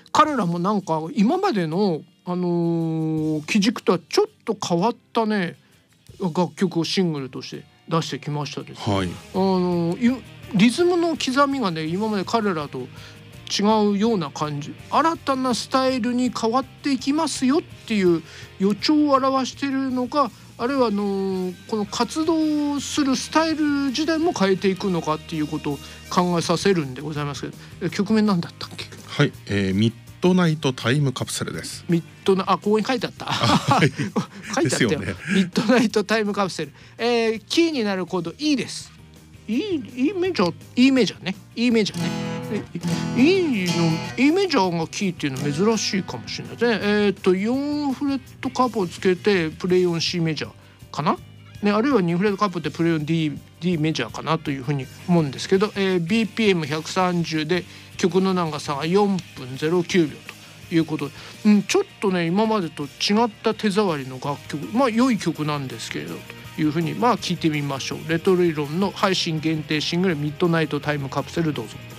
彼らもなんか今までの基軸とはちょっと変わったね楽曲をシングルとして出してきましたですね。 はい、 リズムの刻みがね今まで彼らと違うような感じ、新たなスタイルに変わっていきますよっていう予兆を表しているのか、あるいはこの活動するスタイル自体も変えていくのかっていうことを考えさせるんでございますけど、曲名なんだったっけ？ はい、ミッドナイトタイムカプセルです。 ミッドナここに書いてあったはい、 書いてあったよ、 ですよね。 ミッドナイトタイムカプセル、キーになるコード E です。E メジャーね。E メジャーね。E メジャーがキーっていうの珍しいかもしれないですね。4フレットカーブをつけてプレイオン C メジャーかな、ね、あるいは2フレットカーブでプレイオン D メジャーかなというふうに思うんですけど、BPM130 で曲の長さが4分09秒ということで、ちょっとね今までと違った手触りの楽曲、良い曲なんですけれどというふうに聞いてみましょう。レトロイロンの配信限定シングルミッドナイトタイムカプセルどうぞ。